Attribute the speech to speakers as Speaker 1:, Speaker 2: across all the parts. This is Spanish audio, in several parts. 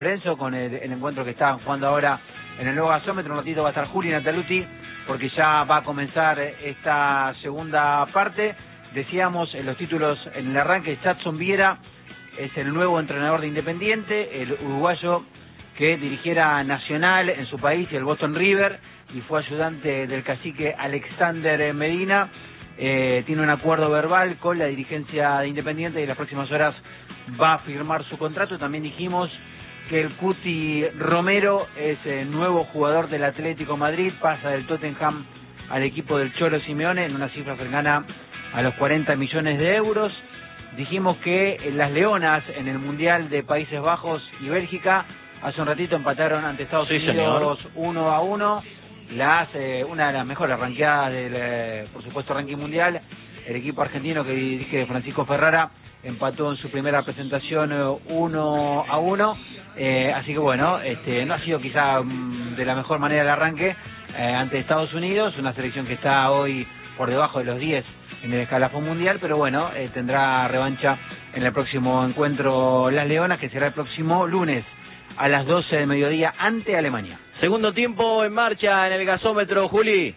Speaker 1: Lorenzo con el encuentro que están jugando ahora en el nuevo gasómetro. Un ratito va a estar Juli Nataluti porque ya va a comenzar esta segunda parte. Decíamos en los títulos en el arranque, Jadson Viera es el nuevo entrenador de Independiente, el uruguayo que dirigiera Nacional en su país y el Boston River, y fue ayudante del cacique Alexander Medina. Tiene un acuerdo verbal con la dirigencia de Independiente y en las próximas horas va a firmar su contrato. También dijimos que el Cuti Romero es el nuevo jugador del Atlético Madrid, pasa del Tottenham al equipo del Cholo Simeone en una cifra cercana a los 40 millones de euros. Dijimos que las Leonas en el Mundial de Países Bajos y Bélgica hace un ratito empataron ante Estados Unidos 1-1. Una de las mejores ranqueadas del, por supuesto, ranking mundial. El equipo argentino que dirige Francisco Ferrara empató en su primera presentación 1-1. Así que bueno, no ha sido quizá de la mejor manera el arranque ante Estados Unidos, una selección que está hoy por debajo de los 10 en el escalafón mundial, pero bueno, tendrá revancha en el próximo encuentro Las Leonas, que será el próximo lunes a las 12 del mediodía ante Alemania.
Speaker 2: Segundo tiempo en marcha en el gasómetro, Juli.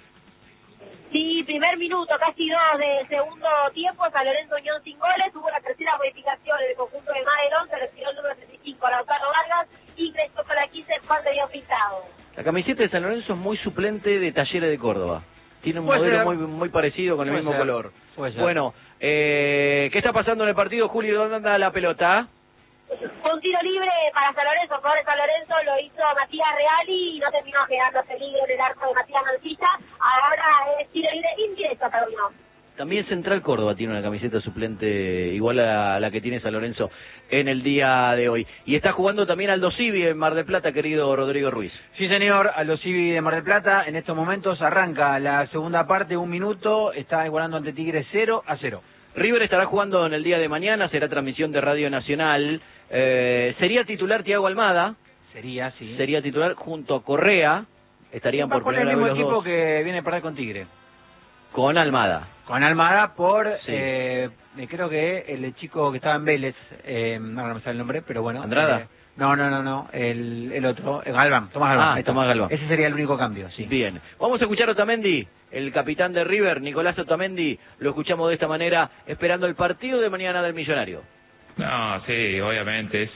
Speaker 3: Sí, primer minuto, casi dos de segundo tiempo, San Lorenzo Unión sin goles, hubo la tercera modificación en el conjunto de Madelón, se retiró el número 35, Lautaro Vargas, y ingresó con la 15 Juan de Dios Pintado.
Speaker 2: La camiseta de San Lorenzo es muy suplente de Talleres de Córdoba. Tiene un modelo muy parecido con el mismo color. Bueno, ¿qué está pasando en el partido, Juli? ¿Dónde anda la pelota?
Speaker 3: Un tiro libre para San Lorenzo, favor de San Lorenzo, lo hizo Matías Reali y no terminó quedándose libre en el arco de Matías Mancilla. Ahora es tiro libre indirecto para uno.
Speaker 2: También Central Córdoba tiene una camiseta suplente igual a la que tiene San Lorenzo en el día de hoy. Y está jugando también Aldo Civi en Mar del Plata, querido Rodrigo Ruiz.
Speaker 1: Sí, señor, Aldo Civi de Mar del Plata. En estos momentos arranca la segunda parte, 1 minuto, está igualando ante Tigre 0-0.
Speaker 2: River estará jugando en el día de mañana, será transmisión de Radio Nacional. Sería titular Thiago Almada.
Speaker 1: Sería, sí.
Speaker 2: Sería titular junto a Correa. Estarían por primera vez
Speaker 1: el mismo
Speaker 2: los
Speaker 1: equipo
Speaker 2: dos.
Speaker 1: Que viene a perder con Tigre.
Speaker 2: Con Almada.
Speaker 1: Con Almada por,
Speaker 2: sí.
Speaker 1: Creo que el chico que estaba en Vélez, ahora no me sale el nombre, pero bueno.
Speaker 2: ¿Andrada?
Speaker 1: No, el otro, Galván, Tomás Galván.
Speaker 2: Tomás Galván.
Speaker 1: Ese sería el único cambio, sí.
Speaker 2: Bien, vamos a escuchar a Otamendi, el capitán de River, Nicolás Otamendi, lo escuchamos de esta manera, esperando el partido de mañana del Millonario.
Speaker 4: No, sí, obviamente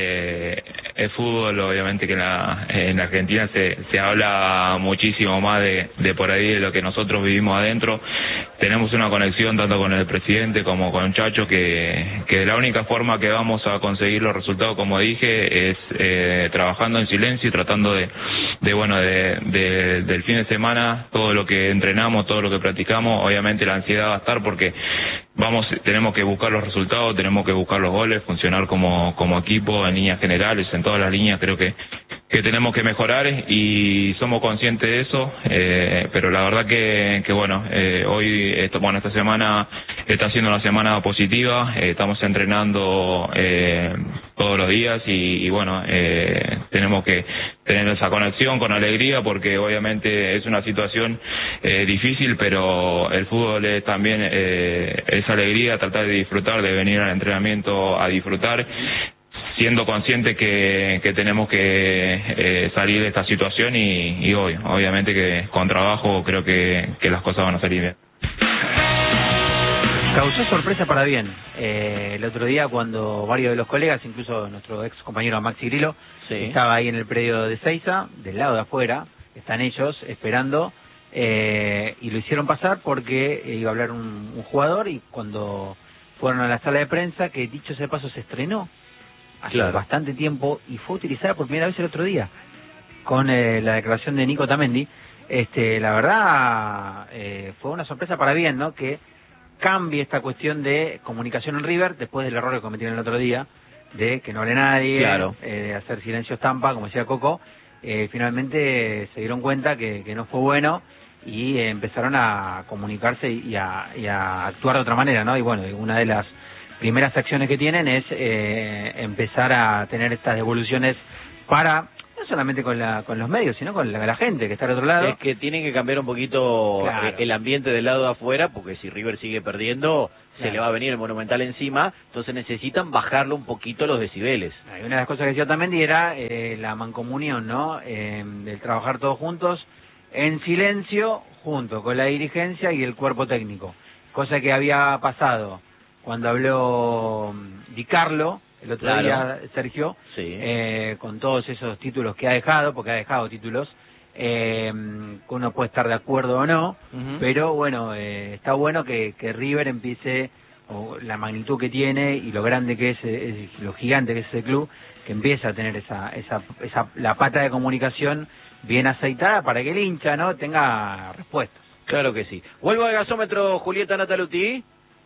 Speaker 4: es fútbol, obviamente que en la Argentina se habla muchísimo más de por ahí de lo que nosotros vivimos adentro. Tenemos una conexión tanto con el presidente como con Chacho que la única forma que vamos a conseguir los resultados, como dije, es trabajando en silencio y tratando del fin de semana, todo lo que entrenamos, todo lo que practicamos, obviamente la ansiedad va a estar porque tenemos que buscar los resultados, tenemos que buscar los goles, funcionar como equipo en líneas generales, en todas las líneas creo que tenemos que mejorar y somos conscientes de eso, pero la verdad que bueno, hoy, esta semana está siendo una semana positiva, estamos entrenando todos los días y bueno, tenemos que tener esa conexión con alegría porque obviamente es una situación difícil, pero el fútbol es también esa alegría, tratar de disfrutar, de venir al entrenamiento a disfrutar, siendo consciente que tenemos que salir de esta situación y hoy, obviamente que con trabajo creo que las cosas van a salir bien.
Speaker 1: Causó sorpresa para bien el otro día cuando varios de los colegas, incluso nuestro ex compañero Maxi Grillo,
Speaker 2: sí,
Speaker 1: estaba ahí en el predio de Seiza, del lado de afuera, están ellos esperando, y lo hicieron pasar porque iba a hablar un jugador, y cuando fueron a la sala de prensa, que dicho sea de paso se estrenó hace bastante tiempo y fue utilizada por primera vez el otro día con la declaración de Nico Otamendi, la verdad fue una sorpresa para bien, ¿no? Que cambie esta cuestión de comunicación en River después del error que cometieron el otro día de que no hable nadie, de hacer silencio estampa, como decía Coco. Finalmente se dieron cuenta que no fue bueno y empezaron a comunicarse y a actuar de otra manera, ¿no? Y bueno, una de las primeras acciones que tienen es empezar a tener estas devoluciones para, no solamente con los medios, sino con la gente que está al otro lado.
Speaker 2: Es que tienen que cambiar un poquito el ambiente del lado de afuera, porque si River sigue perdiendo, se le va a venir el Monumental encima, entonces necesitan bajarlo un poquito los decibeles.
Speaker 1: Una de las cosas que decía también era la mancomunión, ¿no? El trabajar todos juntos, en silencio, junto con la dirigencia y el cuerpo técnico. Cosa que había pasado cuando habló Di Carlo, el otro día, Sergio, con todos esos títulos que ha dejado, porque ha dejado títulos, que uno puede estar de acuerdo o no, pero bueno, está bueno que River empiece, o la magnitud que tiene y lo grande que es lo gigante que es ese club, que empiece a tener la pata de comunicación bien aceitada para que el hincha no tenga respuestas.
Speaker 2: Claro que sí. Vuelvo al gasómetro, Julieta Nataluti.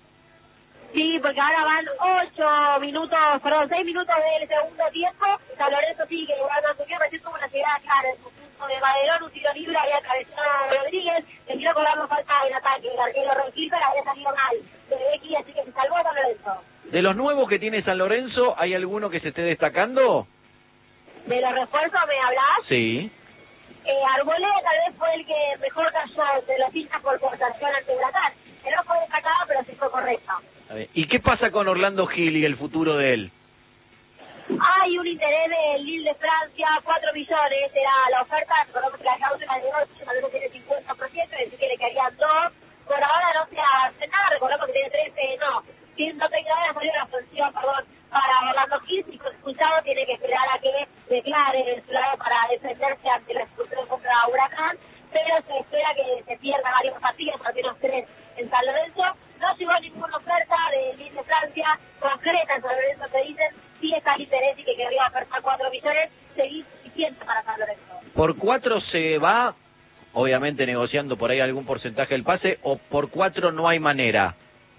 Speaker 3: Sí, porque ahora van 6 minutos del segundo tiempo. San Lorenzo sigue jugando a su tiempo, recién tuvo una llegada clara en su punto de Madelón, un tiro libre, había atravesado Rodríguez, le quiero cobrarlo falta en ataque, el arquero Ronquillo había salido mal de Becky, así que se salvó San Lorenzo.
Speaker 2: De los nuevos que tiene San Lorenzo, ¿hay alguno que se esté destacando?
Speaker 3: ¿De los refuerzos me hablás?
Speaker 2: Sí.
Speaker 3: Arboleda tal vez fue el que mejor cayó de los hinchas por portación ante Huracán. Que no fue destacado, pero sí fue correcto.
Speaker 2: ¿Y qué pasa con Orlando Gil y el futuro de él?
Speaker 3: Hay un interés del Lille de Francia, 4 millones era la oferta, recordemos que la cláusula de negocio tal vez tiene 50%, es decir que le quedarían 2. Por ahora no se hace nada, recordemos que tiene 13, no 130 horas salió la sanción, para Orlando Gil, si fue expulsado tiene que esperar a que declare su lado para defenderse ante la expulsión contra Huracán, pero se espera que se pierda varios partidos, al menos 3 en San Lorenzo. No llegó ninguna oferta de Lille de Francia concreta en San Lorenzo, que dicen sí está el interés y que querría ofertar 4 millones, seguir suficiente para San Lorenzo.
Speaker 2: ¿Por 4 se va, obviamente negociando por ahí algún porcentaje del pase, o por 4 no hay manera?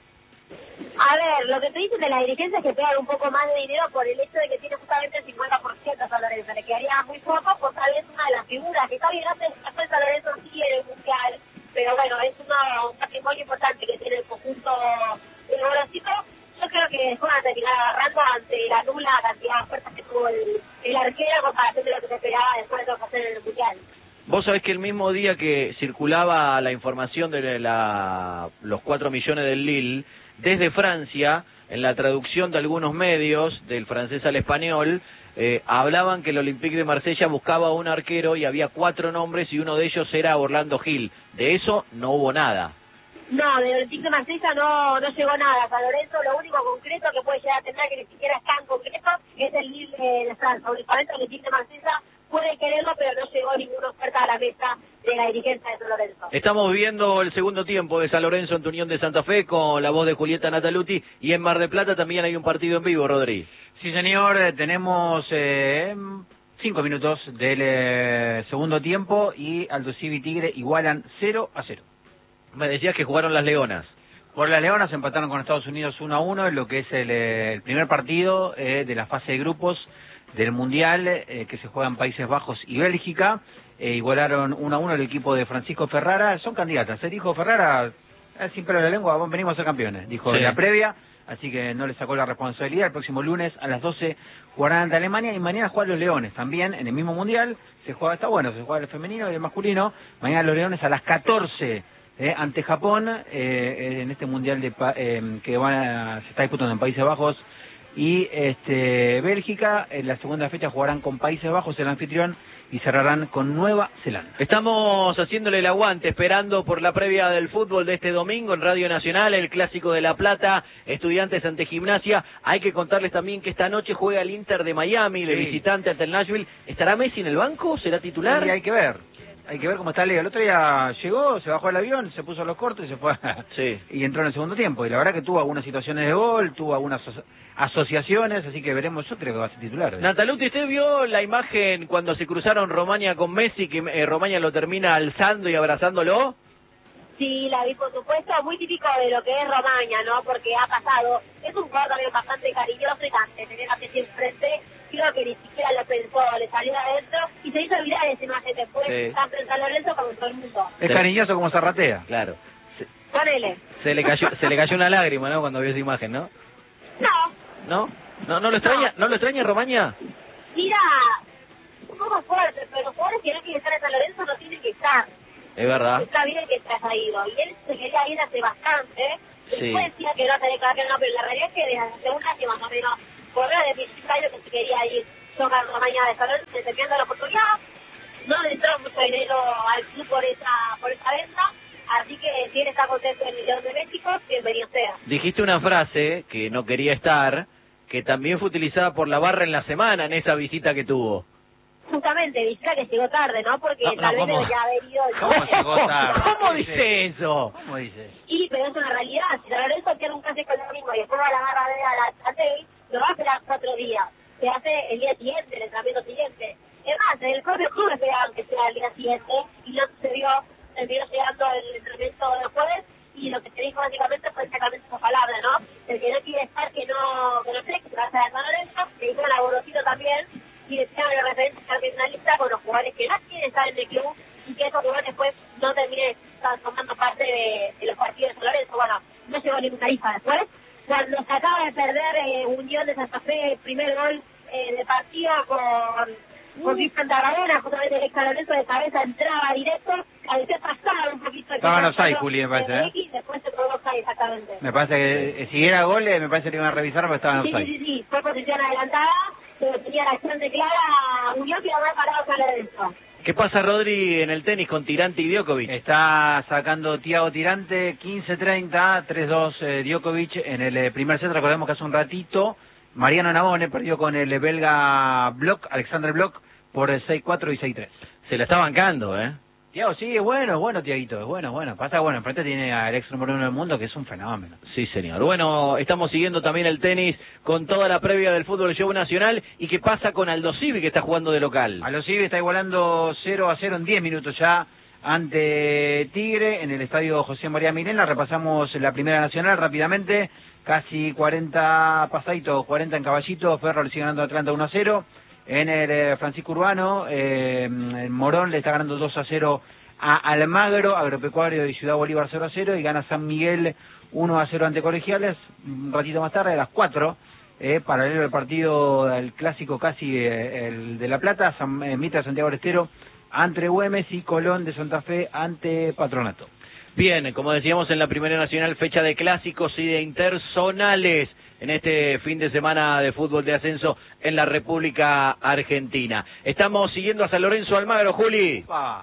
Speaker 3: A ver, lo que te dicen de la dirigencia es que pegan un poco más de dinero por el hecho de que tiene justamente el 50% a San Lorenzo. Le quedaría muy poco por tal vez una de las figuras que está bien, hace San Lorenzo sí en el Mundial, pero bueno, es un patrimonio importante que tiene el conjunto del Gorosito. Yo creo que después van a terminar agarrando ante la nula cantidad de ofertas que tuvo el arquero en comparación de lo que se esperaba después de lo que hacer en el Mundial.
Speaker 2: Vos sabés que el mismo día que circulaba la información de los 4 millones del Lille, desde Francia, en la traducción de algunos medios, del francés al español, hablaban que el Olympique de Marsella buscaba un arquero y había 4 nombres y uno de ellos era Orlando Gil. De eso no hubo nada.
Speaker 3: No, del Olympique de Marsella no llegó nada. San Lorenzo lo único concreto que puede llegar a tener, que ni siquiera es tan concreto, es el Lille de Francia. Únicamente el Olympique de Marsella puede quererlo, pero no llegó ninguna oferta a la mesa de la dirigencia de San Lorenzo.
Speaker 2: Estamos viendo el segundo tiempo de San Lorenzo ante Unión de Santa Fe con la voz de Julieta Nataluti, y en Mar del Plata también hay un partido en vivo, Rodri.
Speaker 1: Sí, señor, tenemos 5 minutos del segundo tiempo y Aldo Civi y Tigre igualan 0-0.
Speaker 2: Me decías que jugaron las Leonas.
Speaker 1: Por las Leonas empataron con Estados Unidos 1-1 en lo que es el primer partido de la fase de grupos del Mundial que se juega en Países Bajos y Bélgica. Igualaron 1-1 el equipo de Francisco Ferrara. Son candidatas, dijo Ferrara, sin pelo en la lengua, venimos a ser campeones, dijo en la previa, así que no le sacó la responsabilidad. El próximo lunes a las 12 jugarán ante Alemania y mañana juegan los Leones también en el mismo Mundial. Se juega, está bueno, se juega el femenino y el masculino. Mañana los Leones a las 14 ante Japón en este Mundial que se está disputando en Países Bajos y Bélgica. En la segunda fecha jugarán con Países Bajos, el anfitrión, y cerrarán con Nueva Zelanda.
Speaker 2: Estamos haciéndole el aguante, esperando por la previa del fútbol de este domingo en Radio Nacional, el Clásico de La Plata, Estudiantes ante Gimnasia. Hay que contarles también que esta noche juega el Inter de Miami, de visitante ante el Nashville. ¿Estará Messi en el banco? ¿Será titular?
Speaker 1: Sí, hay que ver cómo está Leo. El otro día llegó, se bajó del avión, se puso los cortos y se fue y entró en el segundo tiempo. Y la verdad que tuvo algunas situaciones de gol, tuvo algunas asociaciones, así que veremos. Yo creo que va a ser titular.
Speaker 2: Nataluti, ¿usted vio la imagen cuando se cruzaron Romaña con Messi, que Romaña lo termina alzando y abrazándolo?
Speaker 3: Sí, la vi, por supuesto, muy típico de lo que es Romaña, ¿no? Porque ha pasado, es un jugador también bastante cariñoso y antes de tener a Messi enfrente, creo que ni siquiera lo pensó, le salió de adentro y se hizo viral esa imagen después, tanto en San Lorenzo como en todo el mundo.
Speaker 1: Es cariñoso como Zarratea.
Speaker 2: Claro.
Speaker 3: Ponele.
Speaker 2: Se le cayó una lágrima, ¿no? Cuando vio esa imagen, ¿no?
Speaker 3: No.
Speaker 2: ¿No lo extraña? ¿No lo extraña Romaña?
Speaker 3: Mira, un poco fuerte pero los jugadores que no quieren estar en San Lorenzo no tienen que estar.
Speaker 2: Es verdad.
Speaker 3: Está bien que estás ido, y él se quería ir hace bastante,
Speaker 2: Sí.
Speaker 3: después decía que no tenía que no, pero la realidad es que desde hace un año más o menos, por menos de 16 años que se quería ir John Mañana de San Lorenzo, se pidiendo la oportunidad, no le entró mucho dinero al club por esa venta, así que si él está contento en el León de México, bienvenido sea.
Speaker 2: Dijiste una frase que no quería estar, que también fue utilizada por la barra en la semana en esa visita que tuvo.
Speaker 3: Justamente, visita que llegó tarde, ¿no? Porque
Speaker 1: No,
Speaker 3: tal vez
Speaker 1: ¿cómo?
Speaker 3: debería haber ido...
Speaker 1: ¿Cómo llegó tarde?
Speaker 2: ¿Cómo dice eso?
Speaker 1: ¿Cómo dices?
Speaker 3: Y, pero es una realidad, si San Lorenzo tiene un clásico el domingo y después va a la barra de la TEI, lo va a esperar 4 días. Se hace el día siguiente, el entrenamiento siguiente. Es más, el propio club esperaban que sea el día siguiente y no sucedió, terminó llegando el entrenamiento del jueves y lo que se dijo básicamente fue exactamente esa palabra, ¿no? El que no quiere estar, que no sé, que se va a hacer a San Lorenzo, que hizo el Borosito también, y decían la referencia al finalista con los jugadores que no quieren estar en el club y que esos jugadores después no terminen tomando parte de los partidos de San Lorenzo. Bueno, no llegó ninguna tarifa después. Cuando se acaba de perder Unión de Santa Fe, el primer gol de partido con Cristian Tarragona, justamente el ex San Lorenzo de cabeza entraba directo, a veces pasaba un poquito.
Speaker 1: Estaba en offside, Juli, me parece, ¿eh?
Speaker 3: Y después se probó offside, exactamente.
Speaker 1: Me parece que si era gol, me parece que iban a revisar porque estaba en offside.
Speaker 3: Sí, fue posición adelantada, pero tenía la acción de clara Unión que lo había parado San Lorenzo.
Speaker 2: ¿Qué pasa, Rodri, en el tenis con Tirante y Djokovic?
Speaker 1: Está sacando Thiago Tirante 15-30, 3-2 Djokovic en el primer set. Recordemos que hace un ratito Mariano Navone perdió con el belga Alexander Bloch por 6-4 y 6-3.
Speaker 2: Se la está bancando, ¿eh?
Speaker 1: Thiago, sí, es bueno, Tiaguito, es bueno. Pasa bueno, enfrente tiene al ex número 1 del mundo, que es un fenómeno.
Speaker 2: Sí, señor. Bueno, estamos siguiendo también el tenis con toda la previa del fútbol show nacional. ¿Y qué pasa con Aldo Civi, que está jugando de local?
Speaker 1: Aldo Civi está igualando 0-0 en 10 minutos ya ante Tigre en el estadio José María Milena. Repasamos la primera nacional rápidamente. Casi 40 pasaditos, 40 en Caballito. Ferro le sigue ganando a Atlanta 1-0. En el Francisco Urbano, Morón le está ganando 2-0 a Almagro, Agropecuario de Ciudad Bolívar 0-0, y gana San Miguel 1-0 ante Colegiales. Un ratito más tarde, a las 4, paralelo al partido del clásico casi el de La Plata, Mitra Santiago del Estero ante Güemes y Colón de Santa Fe ante Patronato.
Speaker 2: Bien, como decíamos en la Primera Nacional, fecha de clásicos y de interzonales en este fin de semana de fútbol de ascenso en la República Argentina. Estamos siguiendo a San Lorenzo Almagro, Juli.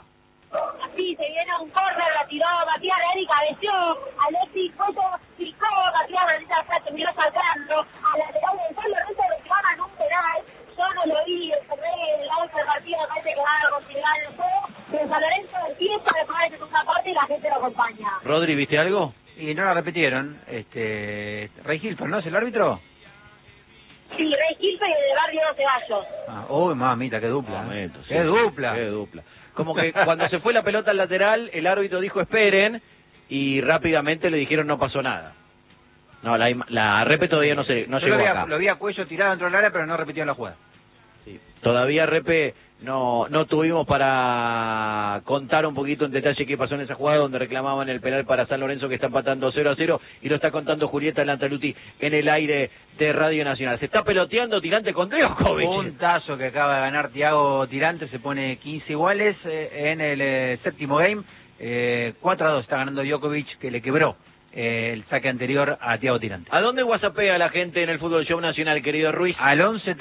Speaker 3: Así se viene un córner, la tiró Matías Ready, cabeció, Alexis Coto, picó, Matías Ready terminó saltando, a la lateral del San Lorenzo le llaman un penal. Yo no lo vi, el auto del partido parece que va a continuar el juego, pero San Lorenzo empieza a mejorar esa segunda parte y la gente lo acompaña.
Speaker 2: Rodri, ¿viste algo?
Speaker 1: Y no la repitieron. Ray Hilton, ¿no es el árbitro?
Speaker 3: Sí, Rey Hilton y el de Barrio Ceballos.
Speaker 1: Uy, mamita, qué dupla.
Speaker 2: Momento, sí,
Speaker 1: Qué dupla.
Speaker 2: Qué dupla. Como que cuando se fue la pelota al lateral, el árbitro dijo esperen y rápidamente le dijeron no pasó nada. No, la Repe todavía no llegó acá.
Speaker 1: Lo vi a Cuello tirado dentro del área, pero no repitieron la jugada.
Speaker 2: Sí. Todavía Repe no tuvimos para contar un poquito en detalle qué pasó en esa jugada donde reclamaban el penal para San Lorenzo, que está empatando 0-0, y lo está contando Julieta Lantaluti en el aire de Radio Nacional. Se está peloteando Tirante con Djokovic.
Speaker 1: Puntazo que acaba de ganar Thiago Tirante, se pone 15 iguales en el séptimo game. 4-2 está ganando Djokovic, que le quebró el saque anterior a Thiago Tirante.
Speaker 2: ¿A dónde whatsappea la gente en el Fútbol Show Nacional, querido Ruiz?
Speaker 1: Al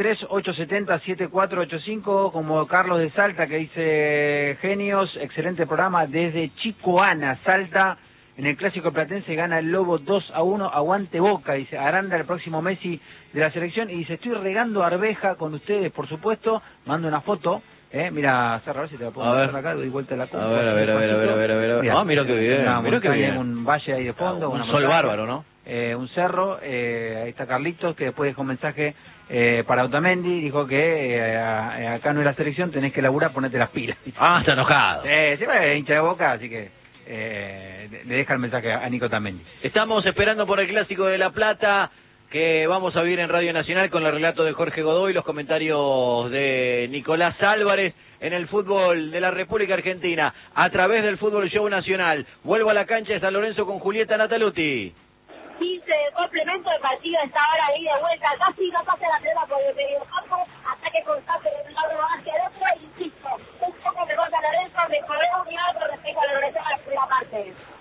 Speaker 1: 11-3-870-7485, como Carlos de Salta, que dice: genios, excelente programa desde Chicoana, Salta. En el Clásico Platense gana el Lobo 2-1, aguante Boca, dice Aranda, el próximo Messi de la selección. Y dice: estoy regando arveja con ustedes, por supuesto. Mando una foto. Mira, Serra, a ver si te la puedo mostrar acá, doy vuelta a la
Speaker 2: compu. A ver.
Speaker 1: Mirá,
Speaker 2: mira qué bien.
Speaker 1: Mira que bien. Un valle ahí de fondo.
Speaker 2: Un sol bárbaro, ¿no?
Speaker 1: Un cerro, ahí está Carlitos, que después dejó un mensaje para Otamendi, dijo que acá no es la selección, tenés que laburar, ponete las pilas.
Speaker 2: Está enojado.
Speaker 1: Siempre hincha de Boca, así que le deja el mensaje a Nico Otamendi.
Speaker 2: Estamos esperando por el Clásico de La Plata, que vamos a vivir en Radio Nacional con el relato de Jorge Godoy, los comentarios de Nicolás Álvarez en el fútbol de la República Argentina, a través del Fútbol Show Nacional. Vuelvo a la cancha de San Lorenzo con Julieta Nataluti.
Speaker 3: 15 complemento de partido, está ahora ahí de vuelta, casi no pasa la pelota por el medio campo, ataque constante de Lauro Vázquez, después, insisto,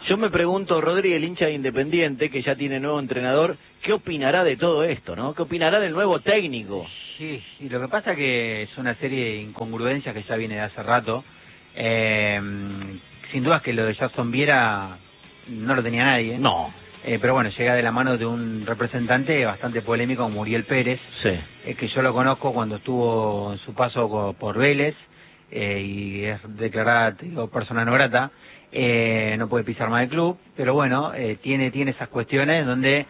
Speaker 2: Yo me pregunto, Rodri, el hincha de Independiente, que ya tiene nuevo entrenador, ¿qué opinará de todo esto, no? ¿Qué opinará del nuevo técnico?
Speaker 1: Sí, y lo que pasa que es una serie de incongruencias que ya viene de hace rato. Sin duda que lo de Jason Viera no lo tenía nadie.
Speaker 2: No.
Speaker 1: Pero bueno, llega de la mano de un representante bastante polémico como Muriel Pérez,
Speaker 2: Sí.
Speaker 1: que yo lo conozco cuando estuvo en su paso por Vélez, y es declarada, persona no grata. No puede pisar más el club, pero bueno, tiene esas cuestiones donde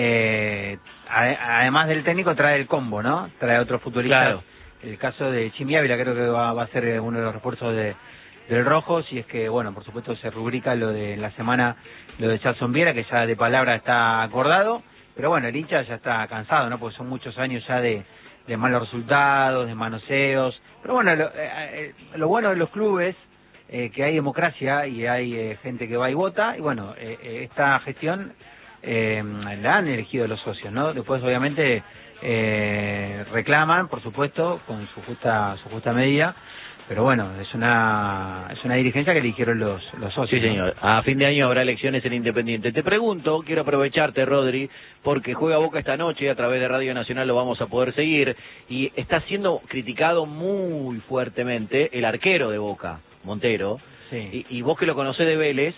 Speaker 1: además del técnico trae el combo, ¿no? Trae otros futbolistas.
Speaker 2: Claro.
Speaker 1: El caso de Chimi Ávila creo que va a ser uno de los refuerzos del Rojo, si es que, bueno, por supuesto se rubrica lo de la semana, lo de Jason Viera, que ya de palabra está acordado, pero bueno, el hincha ya está cansado, ¿no? Porque son muchos años ya de malos resultados, de manoseos, pero bueno, lo bueno de los clubes, que hay democracia y hay gente que va y vota, y bueno, esta gestión la han elegido los socios, ¿no? Después obviamente reclaman, por supuesto, con su justa medida, pero bueno, es una dirigencia que eligieron los socios.
Speaker 2: Sí, señor.
Speaker 1: ¿No?
Speaker 2: A fin de año habrá elecciones en Independiente. Te pregunto, quiero aprovecharte, Rodri, porque juega Boca esta noche, a través de Radio Nacional lo vamos a poder seguir, y está siendo criticado muy fuertemente el arquero de Boca, Montero,
Speaker 1: Sí.
Speaker 2: y vos que lo conocés de Vélez,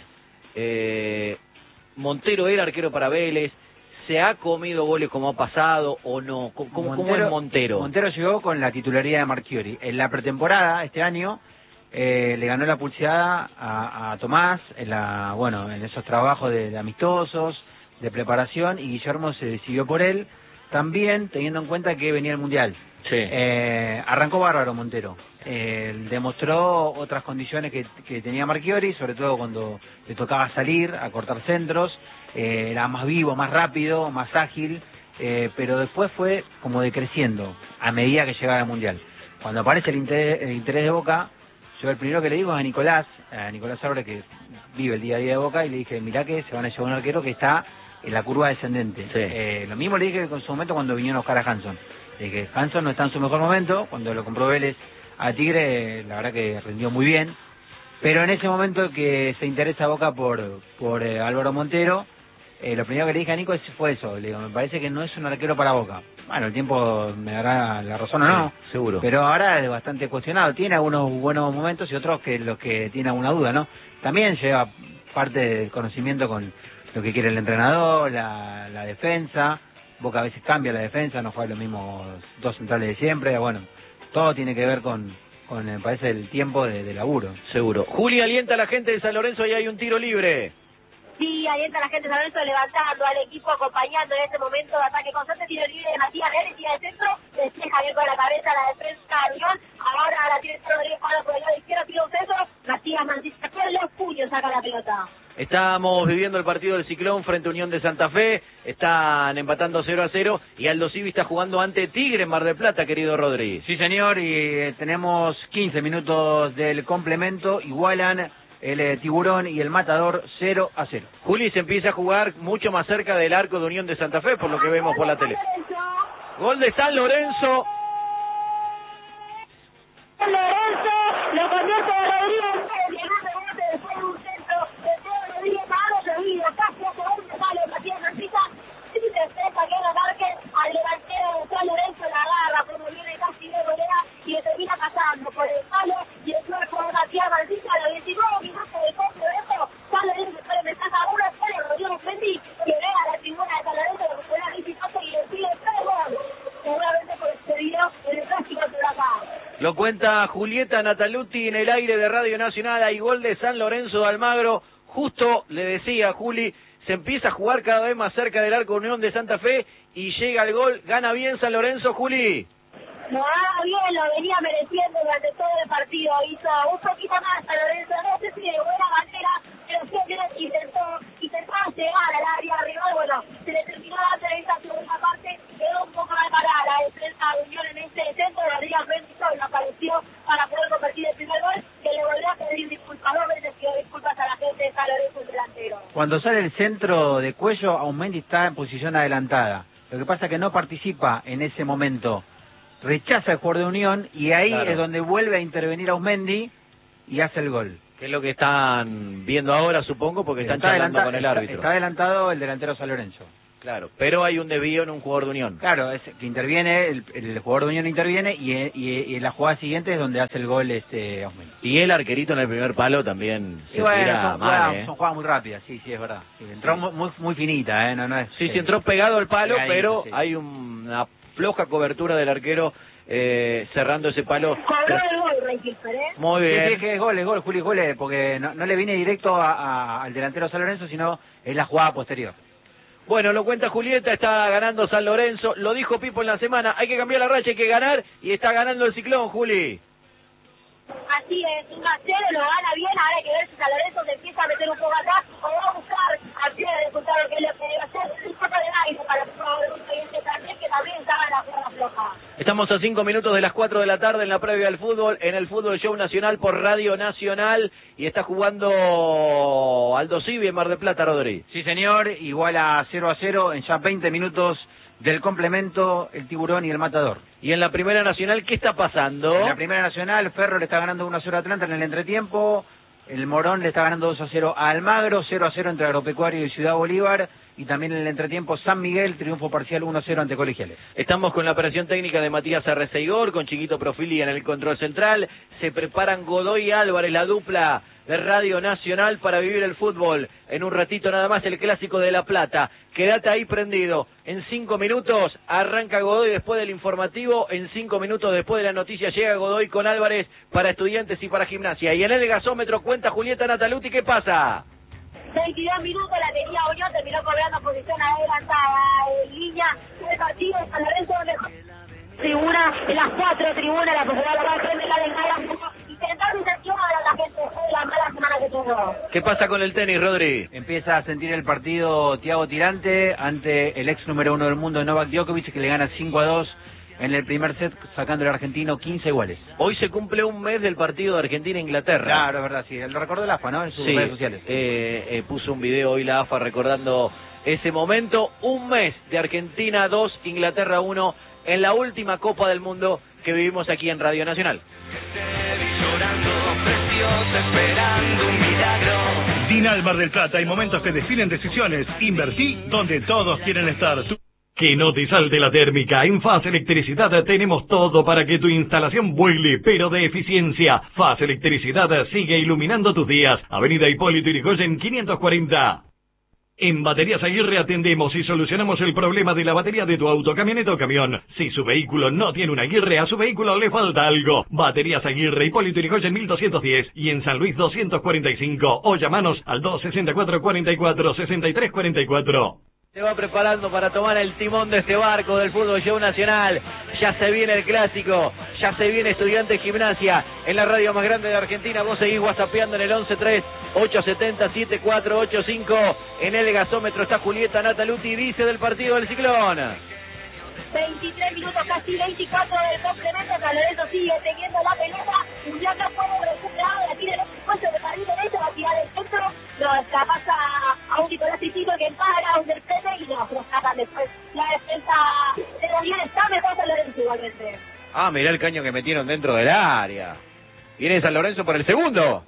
Speaker 2: Montero era arquero para Vélez, ¿se ha comido goles como ha pasado o no? ¿Cómo es Montero?
Speaker 1: Montero llegó con la titularidad de Marchiori. En la pretemporada, este año, le ganó la pulseada a Tomás, en esos trabajos de amistosos, de preparación, y Guillermo se decidió por él, también teniendo en cuenta que venía el Mundial.
Speaker 2: Sí.
Speaker 1: Arrancó bárbaro Montero. Demostró otras condiciones que tenía Marchiori, sobre todo cuando le tocaba salir a cortar centros. Era más vivo, más rápido, más ágil, pero después fue como decreciendo a medida que llegaba el Mundial. Cuando aparece el interés de Boca, yo el primero que le digo es a Nicolás Arbre, que vive el día a día de Boca, y le dije, mirá que se van a llevar un arquero que está en la curva descendente.
Speaker 2: Sí.
Speaker 1: Lo mismo le dije en su momento cuando vinieron a buscar a Hanson. Le dije, Hanson no está en su mejor momento, cuando lo compró Vélez a Tigre, la verdad que rindió muy bien, pero en ese momento que se interesa Boca por Álvaro Montero, lo primero que le dije a Nico fue eso, le digo, me parece que no es un arquero para Boca. Bueno, el tiempo me dará la razón o no,
Speaker 2: Sí, seguro.
Speaker 1: Pero ahora es bastante cuestionado, tiene algunos buenos momentos y otros que los que tiene alguna duda, ¿no? También lleva parte del conocimiento con lo que quiere el entrenador, la defensa. Boca a veces cambia la defensa, no juega los mismos dos centrales de siempre, bueno, todo tiene que ver con me parece, el tiempo de laburo.
Speaker 2: Seguro. Juli, alienta a la gente de San Lorenzo y hay un tiro libre.
Speaker 3: Sí, alienta a la gente de San Lorenzo levantando al equipo, acompañando en este momento de ataque constante, tiro libre de Matías Reales, tira de centro, despeja bien con la cabeza la defensa de Unión, ahora la tiene Rodríguez Pablo por el lado izquierdo, tira un centro, Matías Mancilla con los puños saca la pelota.
Speaker 2: Estamos viviendo el partido del Ciclón frente a Unión de Santa Fe, están empatando 0-0 y Aldo Civi está jugando ante Tigre en Mar del Plata, querido Rodri.
Speaker 1: Sí, señor, y tenemos 15 minutos del complemento, igualan el Tiburón y el Matador 0-0.
Speaker 2: Juli, se empieza a jugar mucho más cerca del arco de Unión de Santa Fe, por lo que vemos por la tele. Gol de San Lorenzo.
Speaker 3: San Lorenzo lo convierte a Rodríguez, después de un centro de Rodríguez Pablo, seguido casi a segundo palo, Matías Mancilla, y se despeja que no marque al delantero de San Lorenzo, la agarra como viene casi de volea y le termina pasando por el palo y el cuerpo de Matías Mancilla a los 19 minutos del complemento. San Lorenzo se le mensaje a una sola, Rodríguez Mendy, que ve a la tribuna de San Lorenzo que fue la visitante y le pide 3 goles, seguramente por este video en el clásico de acá.
Speaker 2: Lo cuenta Julieta Nataluti en el aire de Radio Nacional. Hay gol de San Lorenzo de Almagro. Justo le decía Juli, se empieza a jugar cada vez más cerca del arco de Unión de Santa Fe y llega el gol. Gana bien San Lorenzo, Juli.
Speaker 3: Lo haga bien, lo venía mereciendo durante todo el partido. Hizo un poquito más San Lorenzo, no sé si de buena manera, pero siempre intentaba llegar al área rival. Bueno, se le terminó dando en esta segunda parte, quedó un poco mal parada la defensa de Unión en este centro. Rodríguez Mendy no apareció para poder convertir el primer gol, que le volvió a pedir disculpas. 2 veces pidió disculpas a la gente de San Lorenzo, el delantero.
Speaker 1: Cuando sale el centro de Cuello, Aumendi está en posición adelantada. Lo que pasa es que no participa en ese momento. Rechaza el jugador de Unión y ahí
Speaker 2: Claro.
Speaker 1: es donde vuelve a intervenir Aumendi y hace el gol.
Speaker 2: Que es lo que están viendo ahora, supongo, porque están charlando con el árbitro.
Speaker 1: Está adelantado el delantero San Lorenzo.
Speaker 2: Claro, pero hay un desvío en un jugador de Unión.
Speaker 1: Claro, es que interviene, el jugador de Unión interviene y en la jugada siguiente es donde hace el gol Osmeño.
Speaker 2: Y el arquerito en el primer palo también se
Speaker 1: bueno,
Speaker 2: tira mal,
Speaker 1: son jugadas muy rápidas, sí, es verdad. Sí, entró muy finita, no es.
Speaker 2: Sí, entró pegado al palo,
Speaker 1: pegadito,
Speaker 2: pero
Speaker 1: sí.
Speaker 2: hay una floja cobertura del arquero cerrando ese palo.
Speaker 3: Cobró el gol, Reyquilfer, ¿eh?
Speaker 2: Muy bien.
Speaker 1: Sí, que es gol, Juli, gol, porque no le viene directo al delantero San Lorenzo, sino es la jugada posterior.
Speaker 2: Bueno, lo cuenta Julieta, está ganando San Lorenzo, lo dijo Pipo en la semana, hay que cambiar la racha, hay que ganar, y está ganando el Ciclón, Juli.
Speaker 3: Así es, 1-0, lo gana bien, ahora hay que ver si San Lorenzo se empieza a meter un poco atrás o va a buscar al pie de resultado que es lo que debe hacer, un poco de aire para el jugador de también, que también estaba en la cuerda floja.
Speaker 2: Estamos a 5 minutos de las 4 de la tarde en la previa del fútbol, en el Fútbol Show Nacional por Radio Nacional, y está jugando Aldo Civi en Mar del Plata, Rodri.
Speaker 1: Sí, señor, igual a 0-0 en ya 20 minutos del complemento, el Tiburón y el Matador.
Speaker 2: Y en la Primera Nacional, ¿qué está pasando?
Speaker 1: En la Primera Nacional, Ferro le está ganando 1-0 a Atlanta en el entretiempo, el Morón le está ganando 2-0 a Almagro, 0-0 entre Agropecuario y Ciudad Bolívar, y también en el entretiempo San Miguel, triunfo parcial 1-0 ante Colegiales.
Speaker 2: Estamos con la operación técnica de Matías Arreceigor, con Chiquito Profili en el control central, se preparan Godoy y Álvarez, la dupla de Radio Nacional para vivir el fútbol. En un ratito nada más el Clásico de La Plata. Quédate ahí prendido. En 5 minutos arranca Godoy después del informativo. En 5 minutos después de la noticia llega Godoy con Álvarez para Estudiantes y para Gimnasia. Y en el gasómetro cuenta Julieta Nataluti, ¿qué pasa?
Speaker 3: 22 minutos la tenía Unión, terminó cobrando posición adelantada en línea del partido. San Lorenzo mejor tribuna, en las 4 tribunas, la posibilidad de la frente, la de intentar intencionar a la gente de la mala semana que tuvo.
Speaker 2: ¿Qué pasa con el tenis, Rodri?
Speaker 1: Empieza a sentir el partido Thiago Tirante ante el ex número 1 del mundo, Novak Djokovic, que le gana 5-2 en el primer set, sacando el argentino 15 iguales.
Speaker 2: Hoy se cumple un mes del partido de Argentina-Inglaterra.
Speaker 1: Claro, es verdad, sí. Lo recordó el AFA, ¿no? En sus redes sociales.
Speaker 2: Puso un video hoy la AFA recordando ese momento. Un mes de Argentina 2, Inglaterra 1, en la última Copa del Mundo que vivimos aquí en Radio Nacional.
Speaker 5: Dinal Mar del Plata, hay momentos que definen decisiones. Invertí donde todos quieren estar. Que no te salte la térmica. En Faz Electricidad tenemos todo para que tu instalación vuele, pero de eficiencia. Faz Electricidad sigue iluminando tus días. Avenida Hipólito Yrigoyen 540. En Baterías Aguirre atendemos y solucionamos el problema de la batería de tu auto, camioneta o camión. Si su vehículo no tiene una Aguirre, a su vehículo le falta algo. Baterías Aguirre, Hipólito Yrigoyen 1210 y en San Luis 245. O llamanos al 264 44 63 44.
Speaker 2: Se va preparando para tomar el timón de este barco del Fútbol Show Nacional. Ya se viene el Clásico, ya se viene Estudiantes Gimnasia. En la radio más grande de Argentina, vos seguís whatsappeando en el 11-3-870-7485. En el gasómetro está Julieta Nataluti, dice del partido del Ciclón.
Speaker 3: 23 minutos, casi 24 del complemento. San Lorenzo sigue teniendo la pelota. Unión no puede recuperar, la tira en un puesto de carril derecho, va a tirar el centro. Lo pasa a un Nicolás Ciclito que para un del frente y lo sacan después. La defensa de la Unión está mejor San Lorenzo igualmente.
Speaker 2: Ah, mirá el caño que metieron dentro del área. Viene San Lorenzo por el segundo.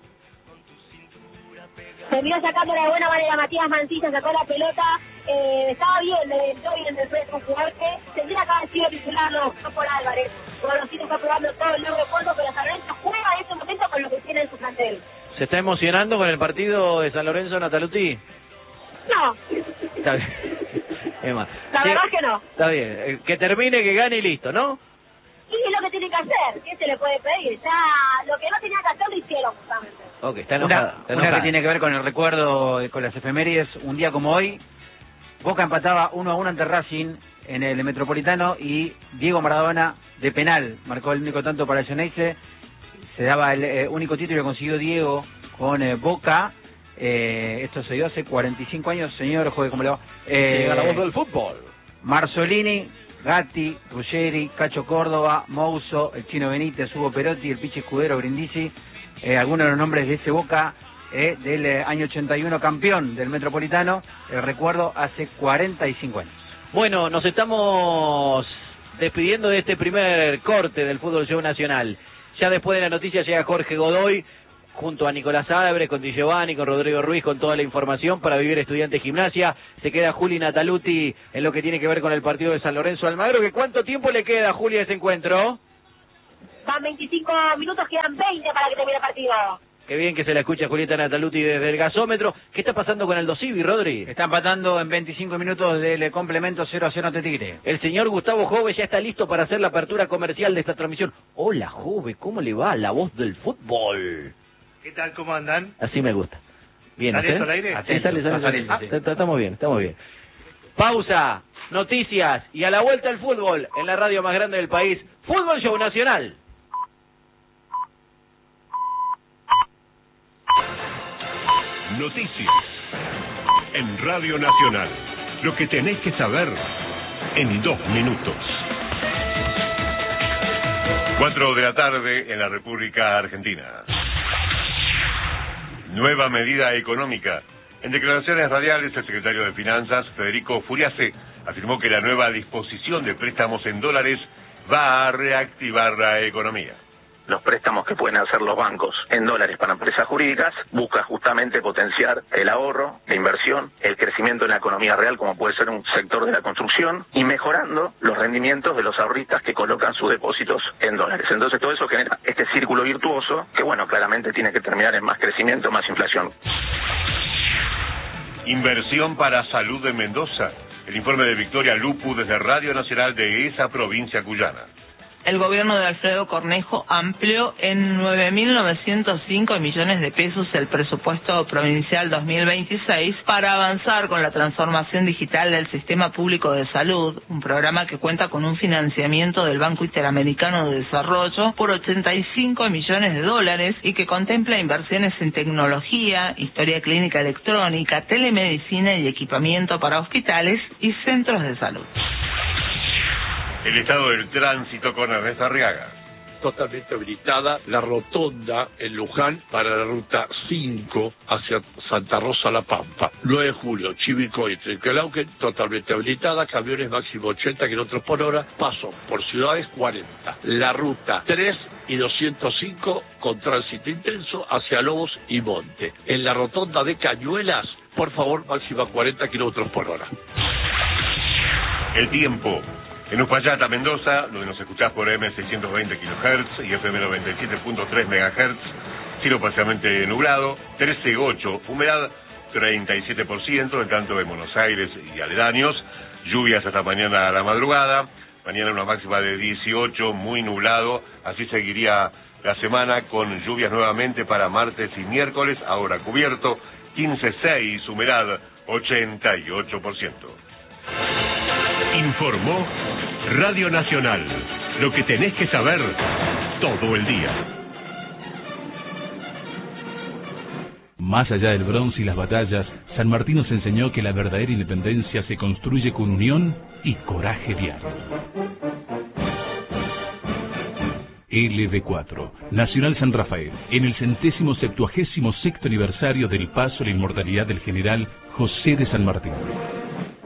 Speaker 3: Terminó sacando de buena manera Matías Mancilla, sacó la pelota. Estaba bien, entró bien del frente, un jugador que tendría que haber sido titular, no por Álvarez. Gorosito está probando todo el nuevo fondo, pero San Lorenzo juega en este momento con lo que tiene en su plantel.
Speaker 2: ¿Se está emocionando con el partido de San Lorenzo, Nataluti?
Speaker 3: No.
Speaker 2: Está bien. Emma.
Speaker 3: La verdad que no.
Speaker 2: Está bien. Que termine, que gane y listo, ¿no?
Speaker 3: Y es lo que tiene que hacer. ¿Qué se le puede pedir? Ya lo que no tenía que hacer lo hicieron justamente.
Speaker 2: Ok, está enojada.
Speaker 1: Una que tiene que ver con el recuerdo, con las efemérides. Un día como hoy, Boca empataba 1-1 ante Racing en el Metropolitano y Diego Maradona de penal marcó el único tanto para el Xeneize. Se daba el único título que consiguió Diego con Boca. Esto se dio hace 45 años, señor, juegue como le va.
Speaker 2: Llega la voz del fútbol.
Speaker 1: Marzolini, Gatti, Ruggeri, Cacho Córdoba, Mouso, el Chino Benítez, Hugo Perotti, el Pichi Escudero, Brindisi, algunos de los nombres de ese Boca del año 81, campeón del Metropolitano, recuerdo, hace 45 años.
Speaker 2: Bueno, nos estamos despidiendo de este primer corte del Fútbol Show Nacional. Ya después de la noticia llega Jorge Godoy. junto a Nicolás Álvarez, con Di Giovanni, con Rodrigo Ruiz, con toda la información para Vivir Estudiantes Gimnasia. Se queda Juli Nataluti en lo que tiene que ver con el partido de San Lorenzo Almagro. ¿Que cuánto tiempo le queda, Juli, a ese encuentro?
Speaker 3: Van 25 minutos, quedan 20 para que termine el partido.
Speaker 2: Qué bien que se la escucha Julieta Nataluti desde el gasómetro. ¿Qué está pasando con Aldo Civi, Rodri?
Speaker 1: Está empatando en 25 minutos del complemento 0-0 ante Tigre.
Speaker 2: El señor Gustavo Jove ya está listo para hacer la apertura comercial de esta transmisión. Hola, Jove, ¿cómo le va? La voz del fútbol.
Speaker 6: ¿Qué tal? ¿Cómo andan?
Speaker 2: Así me gusta. Bien,
Speaker 6: ¿Sale esto al aire?
Speaker 2: Sí, sale. Estamos bien. Pausa, noticias y a la vuelta al fútbol en la radio más grande del país. Fútbol Show Nacional.
Speaker 7: Noticias en Radio Nacional. Lo que tenés que saber en 2 minutos. 4 de la tarde en la República Argentina. Nueva medida económica. En declaraciones radiales, el secretario de Finanzas, Federico Furiase, afirmó que la nueva disposición de préstamos en dólares va a reactivar la economía.
Speaker 8: Los préstamos que pueden hacer los bancos en dólares para empresas jurídicas busca justamente potenciar el ahorro, la inversión, el crecimiento en la economía real, como puede ser un sector de la construcción, y mejorando los rendimientos de los ahorristas que colocan sus depósitos en dólares. Entonces todo eso genera este círculo virtuoso que, bueno, claramente tiene que terminar en más crecimiento, más inflación.
Speaker 7: Inversión para salud de Mendoza. El informe de Victoria Lupu desde Radio Nacional de esa provincia cuyana.
Speaker 9: El gobierno de Alfredo Cornejo amplió en 9.905 millones de pesos el presupuesto provincial 2026 para avanzar con la transformación digital del sistema público de salud, un programa que cuenta con un financiamiento del Banco Interamericano de Desarrollo por 85 millones de dólares y que contempla inversiones en tecnología, historia clínica electrónica, telemedicina y equipamiento para hospitales y centros de salud.
Speaker 7: El estado del tránsito con Ernesto Arriaga.
Speaker 10: Totalmente habilitada la rotonda en Luján para la ruta 5 hacia Santa Rosa La Pampa. 9 de julio, Chivilcoy, Trenquelauquen, totalmente habilitada, camiones máximo 80 kilómetros por hora, paso por ciudades 40. La ruta 3 y 205 con tránsito intenso hacia Lobos y Monte. En la rotonda de Cañuelas, por favor, máxima 40 kilómetros por hora.
Speaker 7: El tiempo. En Uspallata, Mendoza, donde nos escuchás por M620 kHz y FM 97.3 MHz, cielo parcialmente nublado, 13.8, humedad 37%, en tanto en Buenos Aires y aledaños, lluvias hasta mañana a la madrugada, mañana una máxima de 18, muy nublado, así seguiría la semana con lluvias nuevamente para martes y miércoles, ahora cubierto, 15.6, humedad 88%. Informó Radio Nacional, lo que tenés que saber todo el día.
Speaker 11: Más allá del bronce y las batallas, San Martín nos enseñó que la verdadera independencia se construye con unión y coraje diario. LB4, Nacional San Rafael, en el 176º aniversario del paso a la inmortalidad del general José de San Martín.